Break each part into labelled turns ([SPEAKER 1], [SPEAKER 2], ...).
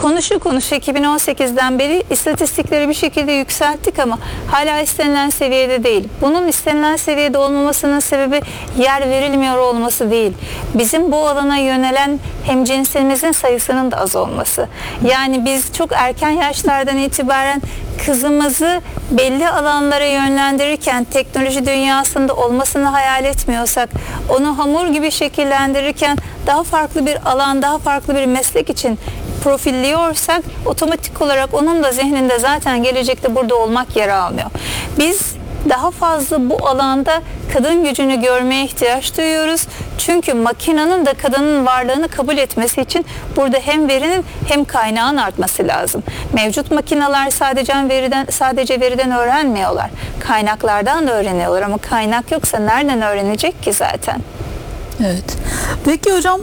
[SPEAKER 1] konuşu 2018'den beri istatistikleri bir şekilde yükselttik ama hala istenilen seviyede değil. Bunun istenilen seviyede olmamasının sebebi yer verilmiyor olması değil. Bizim bu alana yönelen hemcinsimizin sayısının da az olması. Yani biz çok erken yaşlardan itibaren kızımızı belli alanlara yönlendirirken teknoloji dünyasında olmasını hayal etmiyorsak, onu hamur gibi şekillendirirken daha farklı bir alan, daha farklı bir meslek için profilliyorsak otomatik olarak onun da zihninde zaten gelecekte burada olmak yer almıyor. Biz daha fazla bu alanda kadın gücünü görmeye ihtiyaç duyuyoruz. Çünkü makinenin de kadının varlığını kabul etmesi için burada hem verinin hem kaynağın artması lazım. Mevcut makineler sadece veriden öğrenmiyorlar. Kaynaklardan da öğreniyorlar ama kaynak yoksa nereden öğrenecek ki zaten?
[SPEAKER 2] Evet. Peki hocam,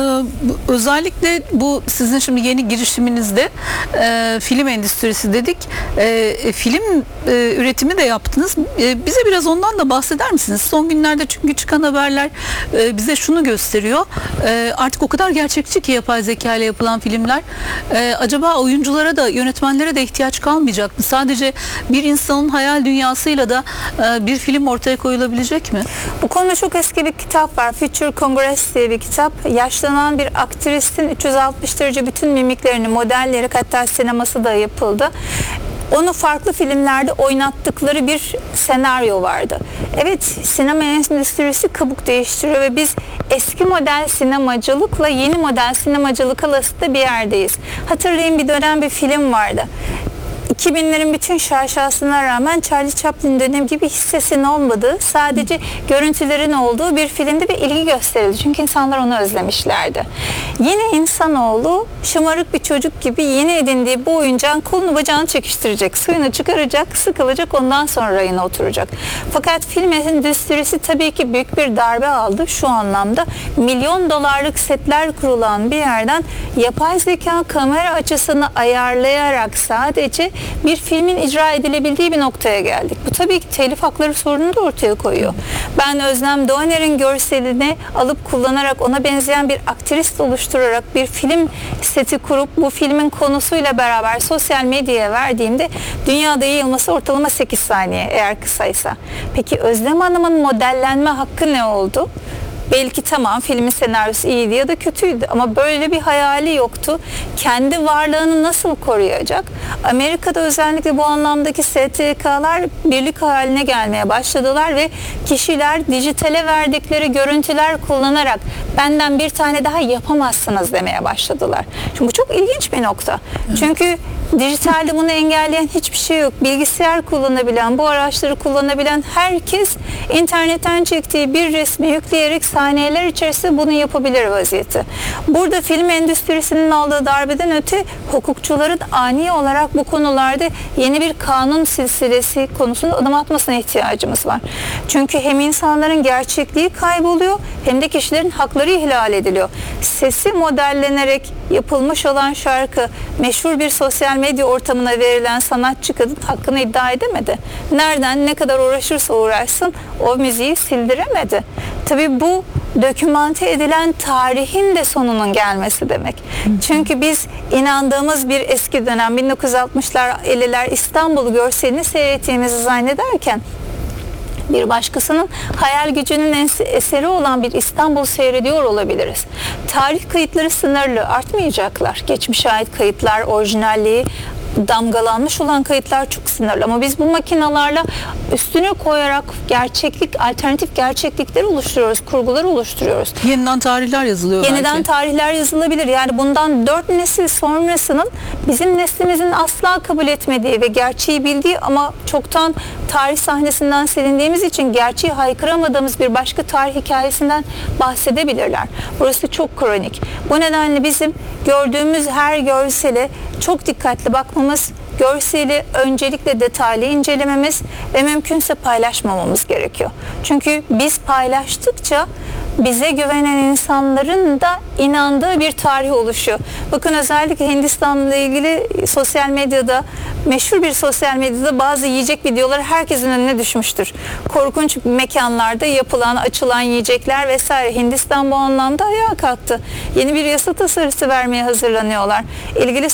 [SPEAKER 2] özellikle bu sizin şimdi yeni girişiminizde film endüstrisi dedik. Film üretimi de yaptınız. Bize biraz ondan da bahseder misiniz? Son günlerde çünkü çıkan haberler bize şunu gösteriyor. Artık o kadar gerçekçi ki yapay zeka ile yapılan filmler. Acaba oyunculara da yönetmenlere de ihtiyaç kalmayacak mı? Sadece bir insanın hayal dünyasıyla da bir film ortaya koyulabilecek mi?
[SPEAKER 1] Bu konuda çok eski bir kitap var. Future Congress diye bir kitap. Yaşlanan bir aktristin 360 derece bütün mimiklerini, modelleri, hatta sineması da yapıldı. Onu farklı filmlerde oynattıkları bir senaryo vardı. Evet, sinema endüstrisi kabuk değiştiriyor ve biz eski model sinemacılıkla yeni model sinemacılık arasında bir yerdeyiz. Hatırlayın, bir dönem bir film vardı. 2000'lerin bütün şaşasına rağmen Charlie Chaplin dönemi gibi hiç sesin olmadığı, sadece görüntülerin olduğu bir filmde bir ilgi gösterildi. Çünkü insanlar onu özlemişlerdi. Yine insanoğlu şımarık bir çocuk gibi yeni edindiği bu oyuncağın kolunu bacağını çekiştirecek, suyunu çıkaracak, sıkılacak, ondan sonra rayına oturacak. Fakat film endüstrisi tabii ki büyük bir darbe aldı şu anlamda. Milyon dolarlık setler kurulan bir yerden yapay zeka kamera açısını ayarlayarak sadece bir filmin icra edilebildiği bir noktaya geldik. Bu tabii ki telif hakları sorununu da ortaya koyuyor. Ben Özlem Doğaner'in görselini alıp kullanarak ona benzeyen bir aktris oluşturarak bir film seti kurup bu filmin konusuyla beraber sosyal medyaya verdiğimde dünyada yayılması ortalama 8 saniye eğer kısaysa. Peki Özlem Hanım'ın modellenme hakkı ne oldu? Belki tamam, filmin senaryosu iyiydi ya da kötüydü ama böyle bir hayali yoktu. Kendi varlığını nasıl koruyacak? Amerika'da özellikle bu anlamdaki STK'lar birlik haline gelmeye başladılar ve kişiler dijitale verdikleri görüntüler kullanarak benden bir tane daha yapamazsınız demeye başladılar. Çünkü bu çok ilginç bir nokta. Çünkü dijitalde bunu engelleyen hiçbir şey yok. Bilgisayar kullanabilen, bu araçları kullanabilen herkes internetten çektiği bir resmi yükleyerek saniyeler içerisinde bunu yapabilir vaziyeti. Burada film endüstrisinin aldığı darbeden öte hukukçuların ani olarak bu konularda yeni bir kanun silsilesi konusunda adım atmasına ihtiyacımız var. Çünkü hem insanların gerçekliği kayboluyor hem de kişilerin hakları ihlal ediliyor. Sesi modellenerek yapılmış olan şarkı meşhur bir sosyal medya ortamına verilen sanatçı kadın hakkını iddia edemedi. Nereden ne kadar uğraşırsa uğraşsın o müziği sildiremedi. Tabii bu dokümante edilen tarihin de sonunun gelmesi demek. Çünkü biz inandığımız bir eski dönem 1960'lar 50'ler İstanbul görselini seyrettiğimizi zannederken bir başkasının hayal gücünün eseri olan bir İstanbul seyrediyor olabiliriz. Tarih kayıtları sınırlı, artmayacaklar. Geçmişe ait kayıtlar, orijinalliği damgalanmış olan kayıtlar çok sınırlı ama biz bu makinalarla üstüne koyarak gerçeklik, alternatif gerçeklikleri oluşturuyoruz, kurguları oluşturuyoruz.
[SPEAKER 2] Yeniden tarihler yazılıyor
[SPEAKER 1] Yeniden
[SPEAKER 2] belki.
[SPEAKER 1] tarihler yazılabilir. Yani bundan 4 nesil sonrasının bizim neslimizin asla kabul etmediği ve gerçeği bildiği ama çoktan tarih sahnesinden silindiğimiz için gerçeği haykıramadığımız bir başka tarih hikayesinden bahsedebilirler. Burası çok kronik. Bu nedenle bizim gördüğümüz her görsele çok dikkatli bakmamız, görseli öncelikle detaylı incelememiz ve mümkünse paylaşmamamız gerekiyor. Çünkü biz paylaştıkça bize güvenen insanların da inandığı bir tarih oluşuyor. Bakın özellikle Hindistan'la ilgili sosyal medyada, meşhur bir sosyal medyada bazı yiyecek videoları herkesin önüne düşmüştür. Korkunç mekanlarda yapılan, açılan yiyecekler vesaire. Hindistan bu anlamda ayağa kalktı. Yeni bir yasa tasarısı vermeye hazırlanıyorlar. İlgili